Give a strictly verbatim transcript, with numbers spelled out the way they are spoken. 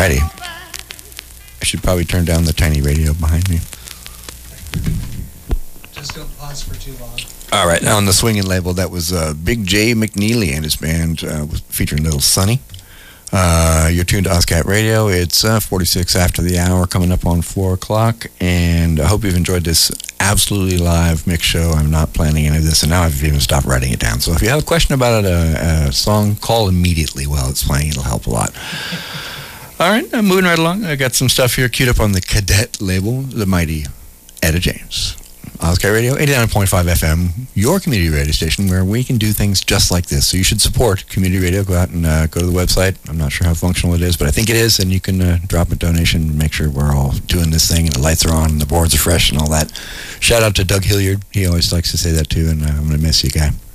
Alrighty. I should probably turn down the tiny radio behind me. Just don't pause for too long. All right, now on the swinging label, that was uh, Big J McNeely and his band uh, featuring Little Sonny. Uh, you're tuned to Ozcat Radio. It's uh, forty-six after the hour, coming up on four o'clock, and I hope you've enjoyed this absolutely live mix show. I'm not planning any of this, and now I've even stopped writing it down. So if you have a question about a, a song, call immediately while it's playing. It'll help a lot. All right, I'm moving right along. I got some stuff here queued up on the Cadet label, the mighty Etta James. Ozcat Radio, eighty-nine point five F M, your community radio station where we can do things just like this. So you should support community radio. Go out and uh, go to the website. I'm not sure how functional it is, but I think it is, and you can uh, drop a donation and make sure we're all doing this thing and the lights are on and the boards are fresh and all that. Shout out to Doug Hilliard. He always likes to say that too, and uh, I'm going to miss you, guy.